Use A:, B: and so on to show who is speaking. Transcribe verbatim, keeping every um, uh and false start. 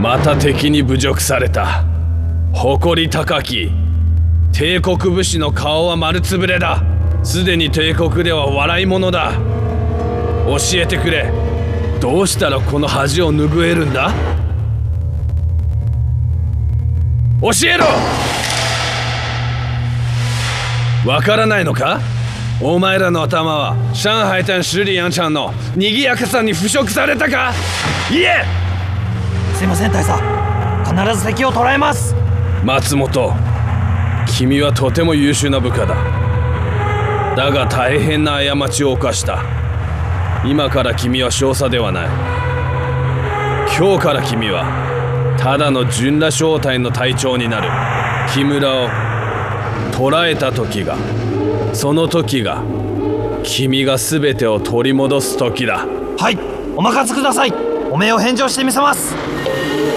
A: また敵に侮辱された。誇り高き帝国武士の顔は丸つぶれだ。すでに帝国では笑い者だ。教えてくれ、どうしたらこの恥を拭えるんだ。教えろ。わからないのか。お前らの頭は上海滩十里洋場の賑やかさに腐食されたか。いえ。
B: すいません大佐、必ず敵を捕らえます。
A: 松本、君はとても優秀な部下だ。だが大変な過ちを犯した。今から君は少佐ではない。今日から君はただの純羅小隊の隊長になる。木村を捕らえた時が、その時が君が全てを取り戻す時だ。
B: はい、お任せください。お命を返上してみせます。